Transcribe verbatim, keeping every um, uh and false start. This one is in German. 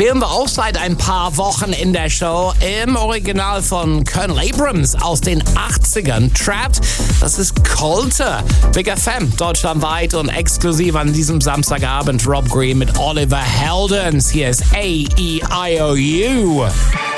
spielen wir auch seit ein paar Wochen in der Show im Original von Colonel Abrams aus den achtzigern. Trapped, das ist Colter. Big F M, deutschlandweit und exklusiv an diesem Samstagabend. Rob Green mit Oliver Heldens. Hier ist A E I O U.